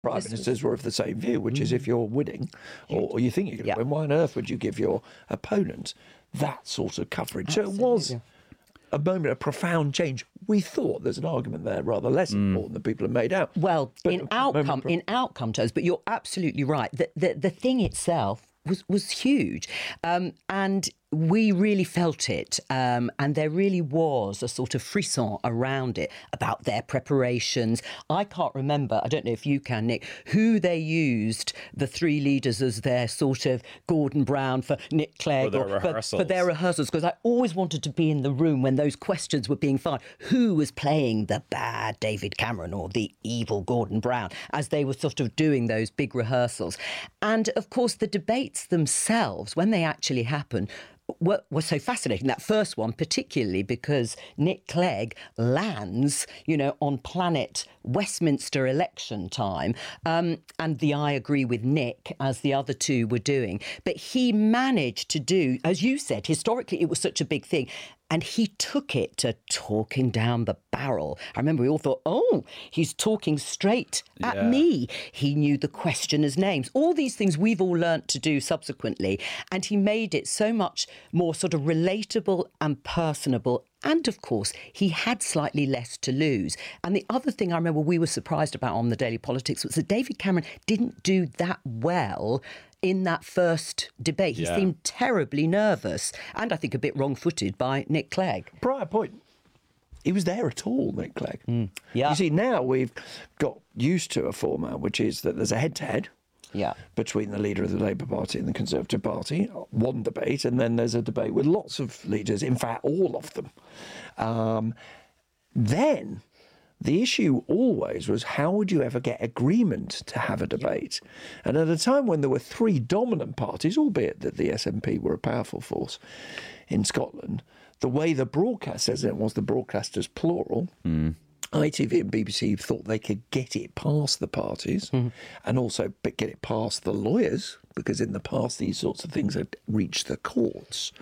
Prime ministers were of the same view, which is if you're winning, or you think you're going to win, why on earth would you give your opponent that sort of coverage? Absolutely. So it was a moment of profound change. We thought there's an argument there rather less important than people have made out. Well, in outcome terms, but you're absolutely right. The thing itself was huge, and we really felt it, and there really was a sort of frisson around it about their preparations. I can't remember, I don't know if you can, Nick, who they used, the three leaders, as their sort of Gordon Brown for Nick Clegg, for their rehearsals, because I always wanted to be in the room when those questions were being fired. Who was playing the bad David Cameron or the evil Gordon Brown as they were sort of doing those big rehearsals? And of course, the debates themselves, when they actually happen, were so fascinating. That first one, particularly because Nick Clegg lands, on planet Westminster election time. And I agree with Nick, as the other two were doing. But he managed to do, as you said, historically, it was such a big thing. And he took it to talking down the barrel. I remember we all thought, oh, he's talking straight at me. He knew the questioners' names. All these things we've all learnt to do subsequently. And he made it so much more sort of relatable and personable. And of course, he had slightly less to lose. And the other thing I remember we were surprised about on the Daily Politics was that David Cameron didn't do that well in that first debate. He seemed terribly nervous and I think a bit wrong-footed by Nick Clegg. Prior point, he was there at all, Nick Clegg. You see, now we've got used to a format which is that there's a head-to-head between the leader of the Labour Party and the Conservative Party, one debate, and then there's a debate with lots of leaders, in fact, all of them. Then the issue always was, how would you ever get agreement to have a debate? And at a time when there were three dominant parties, albeit that the SNP were a powerful force in Scotland, the way the broadcast says it was the broadcasters plural. ITV and BBC thought they could get it past the parties and also get it past the lawyers, because in the past these sorts of things had reached the courts,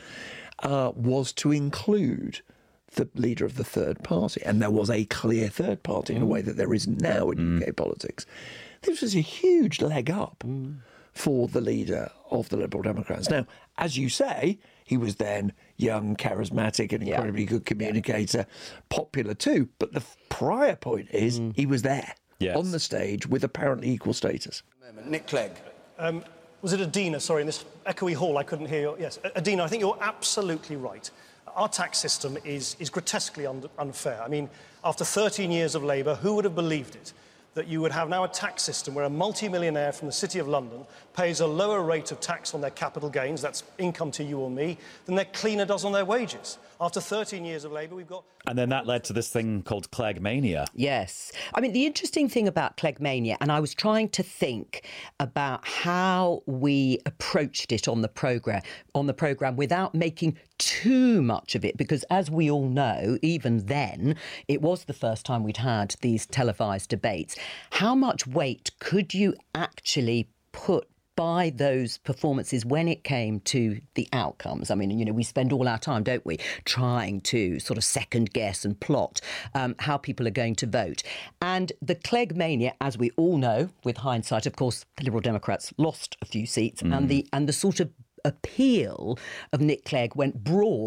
was to include the leader of the third party. And there was a clear third party in a way that there isn't now in UK politics. This was a huge leg up for the leader of the Liberal Democrats. Now, as you say, he was then young, charismatic, and incredibly good communicator, popular too. But the prior point is he was there on the stage with apparently equal status. Nick Clegg. Was it Adina? Sorry, in this echoey hall, I couldn't hear you. Yes, Adina, I think you're absolutely right. Our tax system is grotesquely unfair. I mean, after 13 years of Labour, who would have believed it? That you would have now a tax system where a multi-millionaire from the City of London pays a lower rate of tax on their capital gains, that's income to you or me, than their cleaner does on their wages. After 13 years of Labour, we've got... And then that led to this thing called Cleggmania. Yes. I mean, the interesting thing about Cleggmania, and I was trying to think about how we approached it on the programme without making too much of it, because as we all know, even then, it was the first time we'd had these televised debates. How much weight could you actually put by those performances when it came to the outcomes? I mean, we spend all our time, don't we, trying to sort of second guess and plot how people are going to vote. And the Cleggmania, as we all know, with hindsight, of course, the Liberal Democrats lost a few seats, and the sort of appeal of Nick Clegg went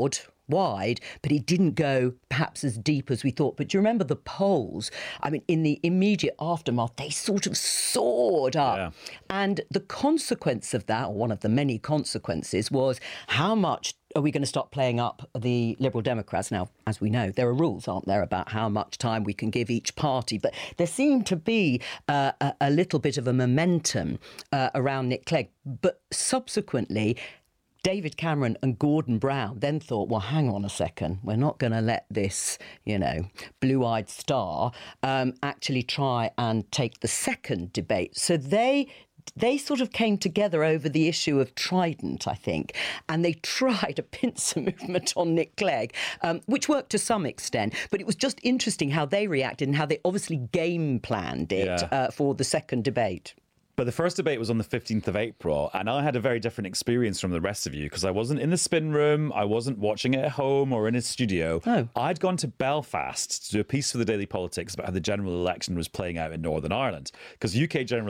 wide, but he didn't go perhaps as deep as we thought. But do you remember the polls? I mean, in the immediate aftermath, they sort of soared up. Yeah. And the consequence of that, or one of the many consequences, was how much are we going to stop playing up the Liberal Democrats? Now, as we know, there are rules, aren't there, about how much time we can give each party. But there seemed to be a little bit of a momentum around Nick Clegg. But subsequently, David Cameron and Gordon Brown then thought, well, hang on a second, we're not going to let this, blue-eyed star actually try and take the second debate. So they sort of came together over the issue of Trident, I think, and they tried a pincer movement on Nick Clegg, which worked to some extent. But it was just interesting how they reacted and how they obviously game planned it for the second debate. But the first debate was on the 15th of April, and I had a very different experience from the rest of you, because I wasn't in the spin room, I wasn't watching it at home or in a studio. Oh. I'd gone to Belfast to do a piece for the Daily Politics about how the general election was playing out in Northern Ireland, because UK general